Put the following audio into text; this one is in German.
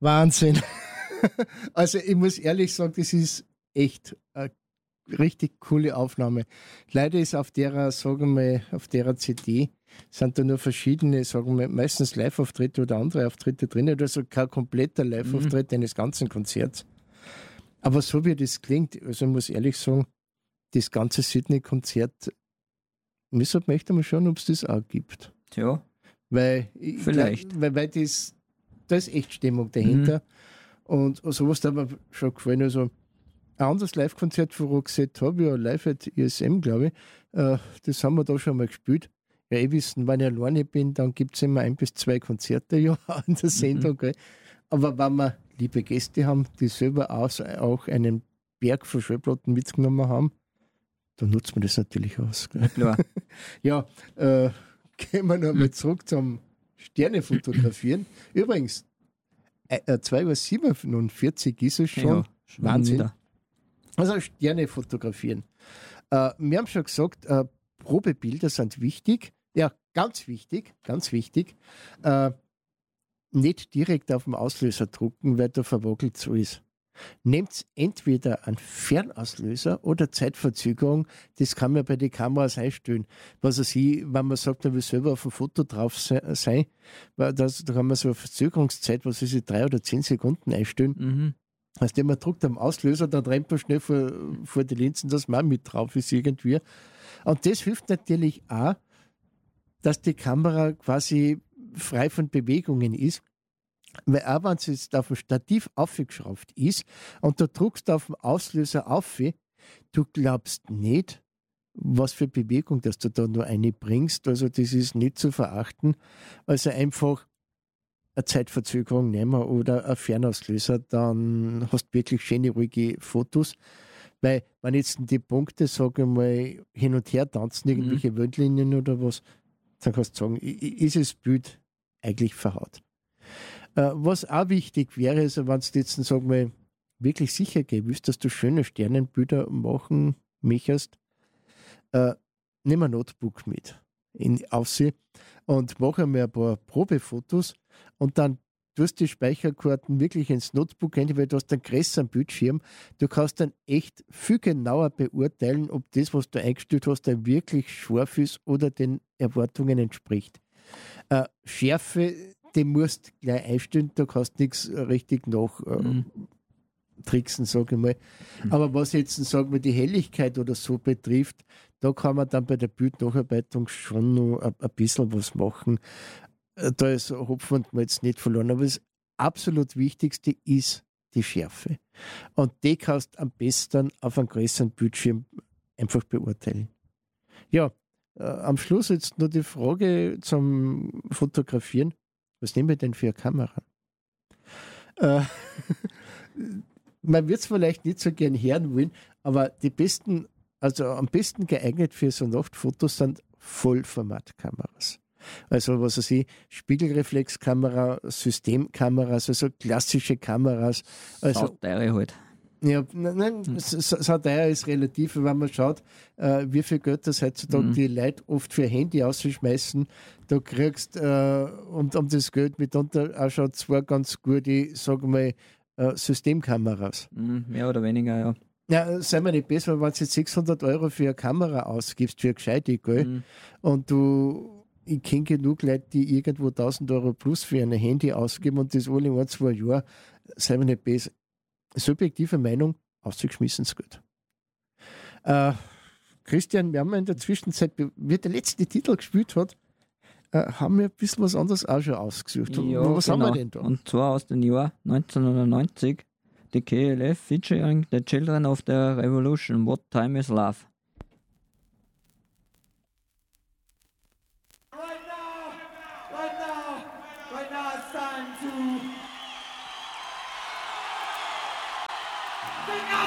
Wahnsinn. Also ich muss ehrlich sagen, das ist echt eine richtig coole Aufnahme. Leider ist auf derer, sagen wir, auf derer CD sind da nur verschiedene, sagen wir, meistens Live-Auftritte oder andere Auftritte drin, oder so kein kompletter Live-Auftritt eines ganzen Konzerts. Aber so wie das klingt, also ich muss ehrlich sagen, das ganze Sydney-Konzert, ich möchte mal schauen, ob es das auch gibt. Ja, Weil, vielleicht. Weil das, da ist echt Stimmung dahinter. Und sowas da mir schon gefallen. Also ein anderes Live-Konzert von Roxette habe ich ja live at ISM, glaube ich. Das haben wir da schon mal gespielt. Ja, wissen, wenn ich alleine bin, dann gibt es immer 1 bis 2 Konzerte ja in der Sendung. Gell. Aber wenn wir liebe Gäste haben, die selber auch einen Berg von Schallplatten mitgenommen haben, dann nutzt man das natürlich aus. Gell. Klar. Ja, gehen wir nochmal zurück zum Sterne fotografieren. Übrigens, 2:47 ist es schon. Ja, Wahnsinn. wieder. Also Sterne fotografieren. Wir haben schon gesagt, Probebilder sind wichtig. Ja, ganz wichtig, ganz wichtig. Nicht direkt auf dem Auslöser drucken, weil der verwackelt so ist. Nehmt entweder einen Fernauslöser oder Zeitverzögerung. Das kann man bei den Kameras einstellen. Was weiß ich, wenn man sagt, man will selber auf dem Foto drauf sein, weil da kann man so eine Verzögerungszeit, was weiß ich, 3 oder 10 Sekunden einstellen. Also man drückt am Auslöser, dann rennt man schnell vor die Linsen, dass man auch mit drauf ist irgendwie. Und das hilft natürlich auch, dass die Kamera quasi frei von Bewegungen ist. Weil auch wenn es jetzt auf dem Stativ aufgeschraubt ist und du drückst auf den Auslöser auf, du glaubst nicht, was für Bewegung, dass du da nur eine bringst. Also das ist nicht zu verachten. Also einfach eine Zeitverzögerung nehmen oder ein Fernauslöser, dann hast du wirklich schöne, ruhige Fotos. Weil wenn jetzt die Punkte, sage ich mal, hin und her tanzen, irgendwelche Weltlinien oder was, dann kannst du sagen, ist das Bild eigentlich verhaut. Was auch wichtig wäre, also wenn du jetzt, sagen wir, wirklich sicher gehen willst, dass du schöne Sternenbilder machen möchtest, nimm ein Notebook mit auf sie und mach einmal ein paar Probefotos und dann tust die Speicherkarten wirklich ins Notebook rein, weil du hast einen größeren Bildschirm. Du kannst dann echt viel genauer beurteilen, ob das, was du eingestellt hast, dann wirklich scharf ist oder den Erwartungen entspricht. Schärfe, die musst du gleich einstellen, da kannst du nichts richtig nach tricksen, sage ich mal. Aber was jetzt, sagen wir, die Helligkeit oder so betrifft, da kann man dann bei der Bildnacharbeitung schon noch ein bisschen was machen. Da ist Hopfen und Malz nicht verloren. Aber das absolut Wichtigste ist die Schärfe. Und die kannst du am besten auf einem größeren Bildschirm einfach beurteilen. Ja, am Schluss jetzt nur die Frage zum Fotografieren. Was nehmen wir denn für eine Kamera? Man wird es vielleicht nicht so gern hören wollen, aber die besten, also am besten geeignet für so Nachtfotos sind Vollformatkameras. Also was weiß ich, Spiegelreflexkamera, Systemkameras, also klassische Kameras. Also Teure halt. ja, nein, so teuer ist relativ, wenn man schaut, wie viel Geld das heutzutage die Leute oft für Handy ausschmeißen. Da kriegst um das Geld mitunter auch schon 2 ganz gute, sagen wir mal, Systemkameras. Mehr oder weniger, ja. Ja, sei mir nicht besser, wenn du jetzt 600 € für eine Kamera ausgibst, für eine gescheite, gell? Und ich kenne genug Leute, die irgendwo 1000 € plus für ein Handy ausgeben und das alle 1, 2 Jahre, sei mir nicht besser. Subjektive Meinung, ausgeschmissenes Geld. Christian, wir haben in der Zwischenzeit, wie der letzte Titel gespielt hat, haben wir ein bisschen was anderes auch schon ausgesucht. Ja, was haben wir denn da? Und zwar aus dem Jahr 1990, die KLF featuring The Children of the Revolution, What Time is Love. Right now it's time to...